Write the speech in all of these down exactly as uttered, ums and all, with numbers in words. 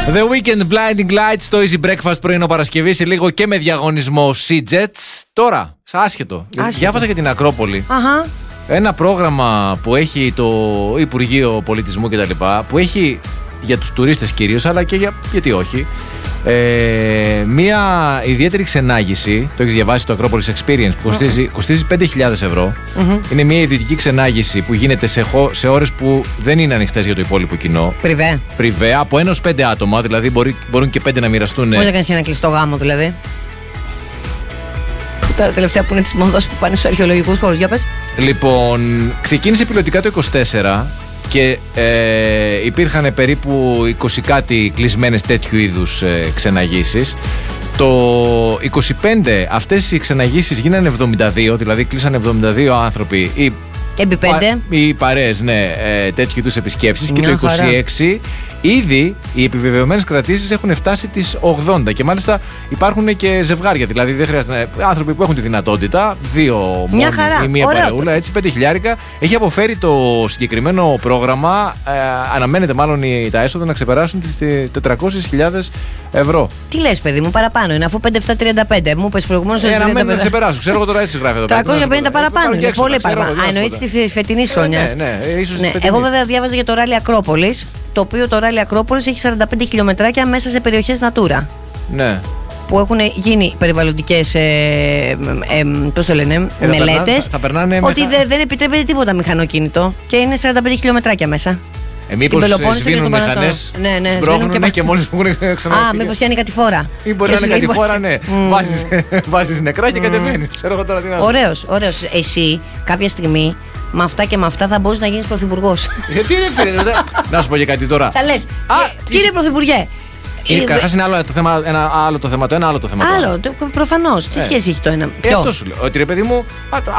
The Weekend Blinding Lights στο Easy Breakfast πρωινό Παρασκευή. Σε λίγο και με διαγωνισμό Sea-Jets. Τώρα, σε άσχετο. άσχετο. Διάβαζα για την Ακρόπολη. Αχα. Ένα πρόγραμμα που έχει το Υπουργείο Πολιτισμού κτλ. Που έχει για τους τουρίστες κυρίως, αλλά και για, γιατί όχι. Ε, μία ιδιαίτερη ξενάγηση. Το έχεις διαβάσει, το Acropolis Experience, που κοστίζει, mm-hmm. κοστίζει πέντε χιλιάδες ευρώ. Mm-hmm. Είναι μία ιδιωτική ξενάγηση που γίνεται σε, σε ώρες που δεν είναι ανοιχτές για το υπόλοιπο κοινό. Πριβέ. Πριβέ, από ένα ως πέντε άτομα, δηλαδή μπορεί, μπορούν και πέντε να μοιραστούν. Πώς να κάνεις ένα κλειστό γάμο, δηλαδή. Τώρα τελευταία που είναι τις μόδας που πάνε στους αρχαιολογικούς χώρους, για πες. Λοιπόν, ξεκίνησε πιλωτικά το είκοσι τέσσερα. Και ε, υπήρχαν περίπου είκοσι κάτι κλεισμένες τέτοιου είδους ε, ξεναγήσεις. Το είκοσι πέντε αυτές οι ξεναγήσεις γίνανε εβδομήντα δύο, δηλαδή κλείσανε εβδομήντα δύο άνθρωποι ή, πα, ή παρέες, ναι, ε, τέτοιου είδους επισκέψεις. Και το είκοσι έξι ήδη οι επιβεβαιωμένες κρατήσεις έχουν φτάσει τις ογδόντα. Και μάλιστα υπάρχουν και ζευγάρια, δηλαδή δεν χρειάζεται να... άνθρωποι που έχουν τη δυνατότητα, δύο μόνοι ή μία παρεούλα, έτσι, πέντε χιλιάρικα. Έχει αποφέρει το συγκεκριμένο πρόγραμμα, ε, αναμένεται μάλλον οι, τα έσοδα να ξεπεράσουν τις τετρακόσιες χιλιάδες ευρώ. Τι λες, παιδί μου, παραπάνω είναι, αφού πέντε επτά τριάντα πέντε. Μου είπες προηγουμένως ότι. Ε, αναμένεται να ξεπεράσουν. Ξέρω εγώ τώρα, έτσι γράφει εδώ πέρα. τριακόσια πενήντα παραπάνω. Είναι πολύ παραπάνω. Α, εννοείται τη φετινή χρονιά. Εγώ βέβαια διάβαζα για το ράλι Ακρόπολης, το οποίο το ράλι Ακρόπολης έχει σαράντα πέντε χιλιομετράκια μέσα σε περιοχές Natura. Ναι. Που έχουν γίνει περιβαλλοντικές ε, ε, πώς το λένε, ε, μελέτες. Θα περνάνε ότι μεχα... δε, δεν επιτρέπεται τίποτα μηχανοκίνητο. Και είναι σαράντα πέντε χιλιομετράκια μέσα. Ε, μήπως σβήνουν μηχανές, ναι, ναι, σπρώχνουν και, και μόλις έχουν ξαναφύγει. Α, μήπως πιάνει κατηφόρα. Ή μπορεί να είναι κατηφόρα, ναι. Βάζεις, βάζεις νεκρά και κατεβαίνεις. Ξέρω εγώ τώρα τι να δω. Ωραίος, ωραίος. Εσύ κάποια στιγμή με αυτά και με αυτά θα μπορείς να γίνεις πρωθυπουργός. Γιατί ρε φίλε, να σου πω και κάτι τώρα. Θα λες, κύριε Πρωθυπουργέ. Καταρχάς είναι άλλο το θέμα, ένα άλλο το θέμα, το ένα άλλο το θέμα. Άλλο, προφανώς. Τι σχέση έχει το ένα. Ε, αυτό σου λέω. Ότι ρε παιδί μου,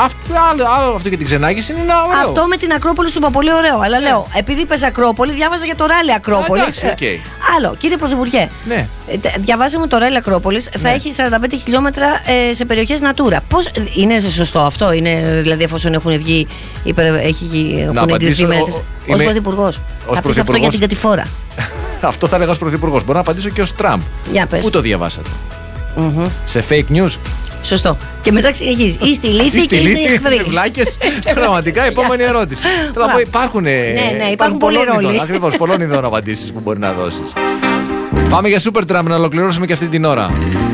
άλλο αυτό και την ξενάγηση είναι ένα ωραίο. Αυτό με την Ακρόπολη σου είπα πολύ ωραίο. Αλλά λέω, επειδή είπες Ακρόπολη, διάβαζα για το ράλι Ακρόπολης. Άλλο, κύριε Πρωθυπουργέ. Ναι. Διαβάζαμε το ράλι Ακρόπολης, θα έχει σαράντα πέντε χιλιόμετρα σε περιοχές Natura. Πώς είναι σωστό αυτό, είναι δηλαδή εφόσον έχουν βγει, έχουν εγκριθεί μελέτες. Ως Πρωθυπουργός. Θα πεις αυτό για την κατηφόρα. Αυτό θα έλεγα ως Πρωθυπουργός. Μπορώ να απαντήσω και ως Τραμπ. Για πες. Πού το διαβάσατε? Mm-hmm. Σε fake news. Σωστό. Και μετά συνεχίζει. Είστε ηλίθιοι και είστε εχθροί. Βλάκες. Πραγματικά, επόμενη ερώτηση. Θέλω να πω, υπάρχουν. Ναι, ναι, υπάρχουν πολλοί ρόλοι. Ακριβώς, πολλών ειδών απαντήσεις που μπορεί να δώσεις. Πάμε για Super Trump να ολοκληρώσουμε και αυτή την ώρα.